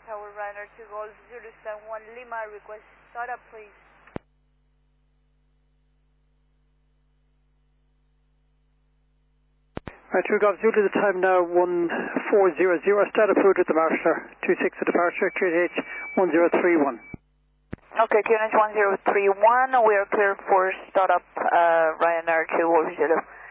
Tower, Ryanair 2 Golf 071 Lima, request startup please. Right, 2 Golf Zulu, the time now 1400, start approved at the marshaller, 26 at departure, QNH 1031. Okay, QNH 1031, we are clear for startup Ryanair 2 Golf Zulu.